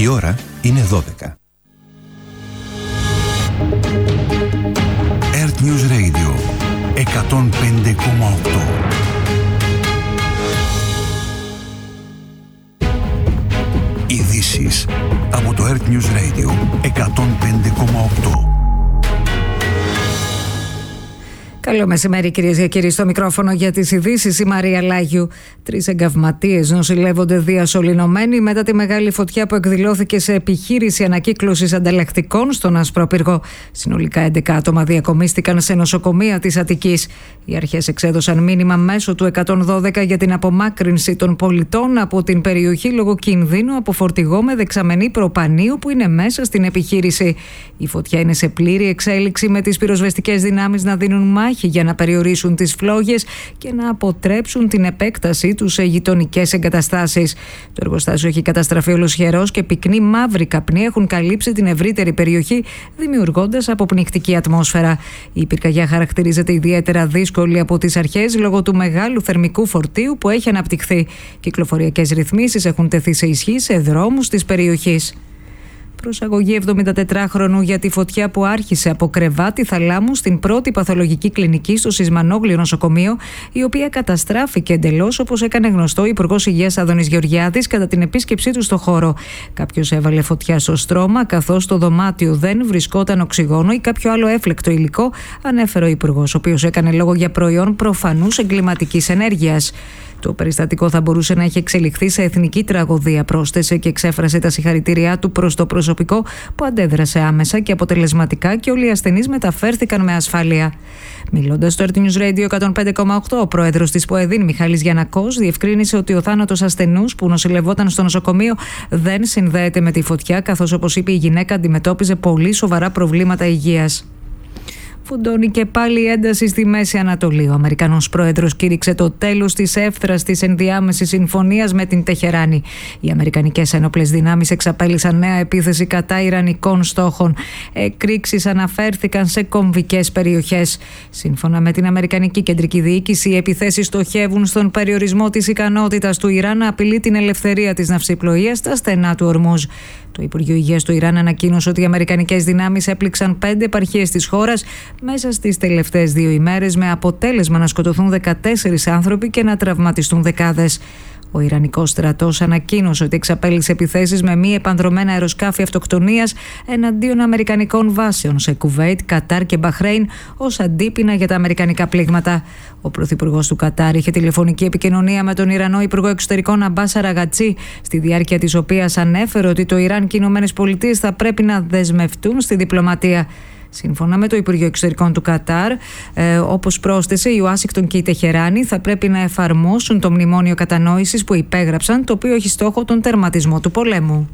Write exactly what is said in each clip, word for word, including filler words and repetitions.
Η ώρα είναι δώδεκα. Earth News Radio εκατόν πέντε κόμμα οκτώ. Ειδήσεις από το Earth News Radio εκατόν πέντε κόμμα οκτώ. Καλό μεσημέρι, κυρίες και κύριοι. Στο μικρόφωνο για τις ειδήσεις η Μαρία Λάγιου. Τρεις εγκαυματίες νοσηλεύονται διασωληνωμένοι μετά τη μεγάλη φωτιά που εκδηλώθηκε σε επιχείρηση ανακύκλωσης ανταλλακτικών στον Ασπρόπυργο. Συνολικά έντεκα άτομα διακομίστηκαν σε νοσοκομεία της Αττικής. Οι αρχές εξέδωσαν μήνυμα μέσω του εκατόν δώδεκα για την απομάκρυνση των πολιτών από την περιοχή λόγω κινδύνου από φορτηγό με δεξαμενή προπανίου που είναι μέσα στην επιχείρηση. Η φωτιά είναι σε πλήρη εξέλιξη, με τις πυροσβεστικές δυνάμεις να δίνουν μάχη για να περιορίσουν τις φλόγες και να αποτρέψουν την επέκτασή τους σε γειτονικές εγκαταστάσεις. Το εργοστάσιο έχει καταστραφεί ολοσχερός και πυκνή μαύρη καπνοί έχουν καλύψει την ευρύτερη περιοχή, δημιουργώντας αποπνικτική ατμόσφαιρα. Η πυρκαγιά χαρακτηρίζεται ιδιαίτερα δύσκολη από τις αρχές λόγω του μεγάλου θερμικού φορτίου που έχει αναπτυχθεί. Κυκλοφοριακές ρυθμίσεις έχουν τεθεί σε ισχύ σε δρόμους της περιοχής. Προσαγωγή εβδομηντατετράχρονου για τη φωτιά που άρχισε από κρεβάτι θαλάμου στην πρώτη παθολογική κλινική στο Σισμανόγλιο νοσοκομείο, η οποία καταστράφηκε εντελώς, όπως έκανε γνωστό ο Υπουργός Υγείας Άδωνης Γεωργιάδης κατά την επίσκεψή του στο χώρο. Κάποιος έβαλε φωτιά στο στρώμα, καθώς στο δωμάτιο δεν βρισκόταν οξυγόνο ή κάποιο άλλο έφλεκτο υλικό, ανέφερε ο Υπουργός, ο οποίος έκανε λόγο για προϊόν προφανούς εγκληματικής ενέργειας. Το περιστατικό θα μπορούσε να έχει εξελιχθεί σε εθνική τραγωδία, πρόσθεσε και εξέφρασε τα συγχαρητήριά του προς το προσωπικό που αντέδρασε άμεσα και αποτελεσματικά και όλοι οι ασθενείς μεταφέρθηκαν με ασφάλεια. Μιλώντας στο Earth News Radio εκατόν πέντε κόμμα οκτώ, ο πρόεδρος της ΠΟΕΔΗΝ, Μιχάλης Γιαννακός, διευκρίνησε ότι ο θάνατος ασθενούς που νοσηλευόταν στο νοσοκομείο δεν συνδέεται με τη φωτιά, καθώς, όπως είπε, η γυναίκα αντιμετώπιζε πολύ σοβαρά προβλήματα υγείας. Φουντώνει και πάλι η ένταση στη Μέση Ανατολή. Ο Αμερικανός πρόεδρος κήρυξε το τέλος της εύθρας της ενδιάμεσης συμφωνίας με την Τεχεράνη. Οι αμερικανικές ένοπλες δυνάμεις εξαπέλυσαν νέα επίθεση κατά ιρανικών στόχων. Εκρήξεις αναφέρθηκαν σε κομβικές περιοχές. Σύμφωνα με την Αμερικανική Κεντρική Διοίκηση, οι επιθέσεις στοχεύουν στον περιορισμό της ικανότητας του Ιράν να απειλεί την ελευθερία της ναυσιπλοείας στα στενά του Ορμούζ. Το Υπουργείο Υγείας του Ιράν ανακοίνωσε ότι οι αμερικανικές δυνάμεις έπληξαν πέντε επαρχίες της χώρας μέσα στις τελευταίες δύο ημέρες, με αποτέλεσμα να σκοτωθούν δεκατέσσερις άνθρωποι και να τραυματιστούν δεκάδες. Ο Ιρανικός στρατός ανακοίνωσε ότι εξαπέλυσε επιθέσεις με μη επανδρωμένα αεροσκάφη αυτοκτονίας εναντίον αμερικανικών βάσεων σε Κουβέιτ, Κατάρ και Μπαχρέιν ως αντίπεινα για τα αμερικανικά πλήγματα. Ο πρωθυπουργός του Κατάρ είχε τηλεφωνική επικοινωνία με τον Ιρανό Υπουργό Εξωτερικών Αμπάς Αραγατσί, στη διάρκεια της οποίας ανέφερε ότι το Ιράν και οι Ηνωμένες Πολιτείες θα πρέπει να δεσμευτούν στη διπλωματία. Σύμφωνα με το Υπουργείο Εξωτερικών του Κατάρ, ε, όπως πρόσθεσε, η Ουάσιγκτον και η Τεχεράνη θα πρέπει να εφαρμόσουν το μνημόνιο κατανόησης που υπέγραψαν, το οποίο έχει στόχο τον τερματισμό του πολέμου.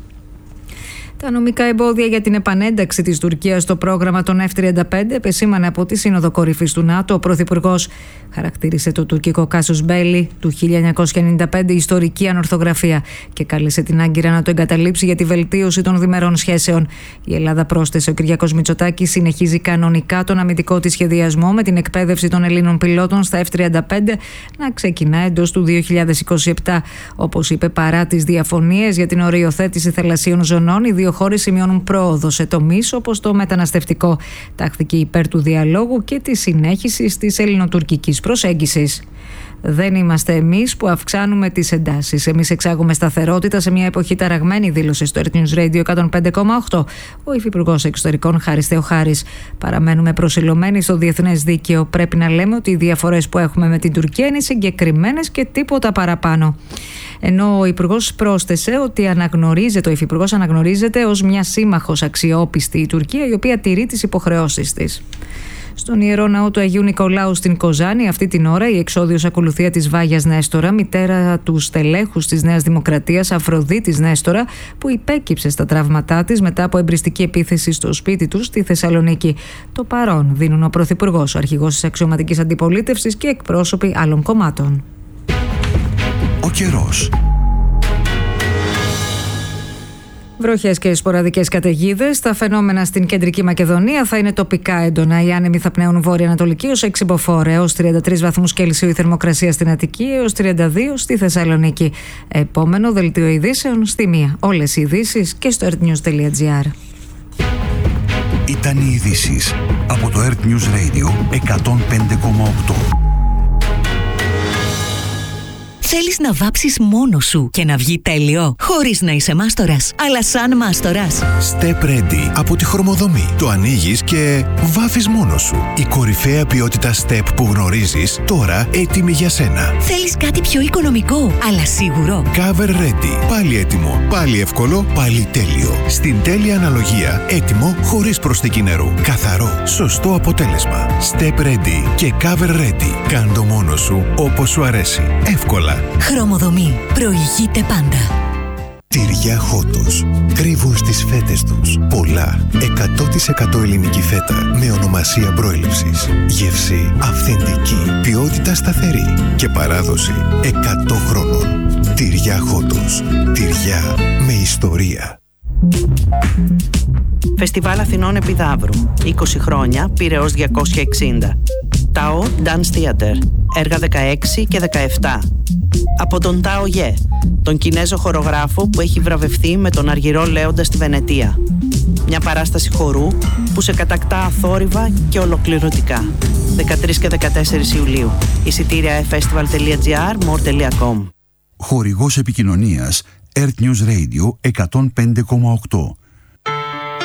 Τα νομικά εμπόδια για την επανένταξη της Τουρκίας στο πρόγραμμα των εφ τριάντα πέντε επεσήμανε από τη Σύνοδο Κορυφής του ΝΑΤΟ. Ο Πρωθυπουργός χαρακτήρισε το τουρκικό κάσους Μπέλι του χίλια εννιακόσια ενενήντα πέντε ιστορική ανορθογραφία και κάλεσε την Άγκυρα να το εγκαταλείψει για τη βελτίωση των διμερών σχέσεων. Η Ελλάδα, πρόσθεσε ο Κυριάκος Μητσοτάκης, συνεχίζει κανονικά τον αμυντικό της σχεδιασμό, με την εκπαίδευση των Ελλήνων πιλότων στα εφ τριάντα πέντε να ξεκινά εντός του δύο χιλιάδες είκοσι επτά. Όπως είπε, παρά τις διαφωνίες για την οριοθέτηση θαλασσίων ζωνών, οι δύο χώρες σημειώνουν πρόοδο σε τομείς όπως το μεταναστευτικό. Τάχθηκε υπέρ του διαλόγου και της συνέχισης της ελληνοτουρκικής προσέγγισης. Δεν είμαστε εμείς που αυξάνουμε τις εντάσεις. Εμείς εξάγουμε σταθερότητα σε μια εποχή ταραγμένη, δήλωσε στο Earth News Radio εκατόν πέντε κόμμα οκτώ ο Υφυπουργός Εξωτερικών Χάρης Θεοχάρης. Παραμένουμε προσιλωμένοι στο διεθνές δίκαιο. Πρέπει να λέμε ότι οι διαφορές που έχουμε με την Τουρκία είναι συγκεκριμένες και τίποτα παραπάνω. Ενώ ο Υπουργός πρόσθεσε ότι αναγνωρίζεται, ο Υφυπουργός αναγνωρίζεται ως μια σύμμαχος αξιόπιστη η Τουρκία, η οποία τηρεί τις υποχρεώσεις της. Στον Ιερό Ναό του Αγίου Νικολάου στην Κοζάνη, αυτή την ώρα η εξόδιος ακολουθία της Βάγιας Νέστορα, μητέρα του στελέχους της Νέας Δημοκρατίας Αφροδίτης Νέστορα, που υπέκυψε στα τραύματά της μετά από εμπριστική επίθεση στο σπίτι του στη Θεσσαλονίκη. Το παρόν δίνουν ο Πρωθυπουργός, ο αρχηγός της αξιωματικής αντιπολίτευσης και εκπρόσωποι άλλων κομμάτων. Ο καιρός. Βροχές και σποραδικές καταιγίδες. Τα φαινόμενα στην κεντρική Μακεδονία θα είναι τοπικά έντονα. Οι άνεμοι θα πνέουν βόρεια-ανατολική ως έξι μποφόρ, έως τριάντα τρεις βαθμούς Κελσίου η θερμοκρασία στην Αττική, έως τριάντα δύο στη Θεσσαλονίκη. Επόμενο δελτίο ειδήσεων στη μία. Όλες οι ειδήσεις και στο ερτ νιουζ τελεία τζι άρ. Ήταν οι ειδήσεις από το Earth News Radio εκατόν πέντε κόμμα οκτώ. Θέλεις να βάψεις μόνος σου και να βγει τέλειο, χωρίς να είσαι μάστορας, αλλά σαν μάστορας. Step Ready από τη Χρωμοδομή. Το ανοίγεις και βάφεις μόνος σου. Η κορυφαία ποιότητα Step που γνωρίζεις, τώρα έτοιμη για σένα. Θέλεις κάτι πιο οικονομικό, αλλά σίγουρο. Cover Ready. Πάλι έτοιμο, πάλι εύκολο, πάλι τέλειο. Στην τέλεια αναλογία, έτοιμο χωρίς προσθήκη νερού. Καθαρό, σωστό αποτέλεσμα. Step Ready και Cover Ready. Κάν' το μόνος σου όπως σου αρέσει. Εύκολα. Χρωμοδομή. Προηγείται πάντα. Τυριά Χότος. Κρύβουν στις φέτες τους πολλά. εκατό τοις εκατό ελληνική φέτα με ονομασία προέλευσης. Γεύση αυθεντική. Ποιότητα σταθερή. Και παράδοση εκατό χρόνων. Τυριά Χότος. Τυριά με ιστορία. Φεστιβάλ Αθηνών Επιδαύρου. είκοσι χρόνια, Πειραιώς διακόσια εξήντα. Τάο Dance Theater. Έργα δεκαέξι και δεκαεπτά. Από τον Τάο Γε, τον Κινέζο χορογράφο που έχει βραβευτεί με τον Αργυρό Λέοντα στη Βενετία. Μια παράσταση χορού που σε κατακτά αθόρυβα και ολοκληρωτικά. δεκατρείς και δεκατέσσερις Ιουλίου. Εισιτήρια εφ φεστιβάλ τελεία τζι άρ, μορ τελεία κομ. Χορηγός επικοινωνίας Earth News Radio εκατόν πέντε κόμμα οκτώ.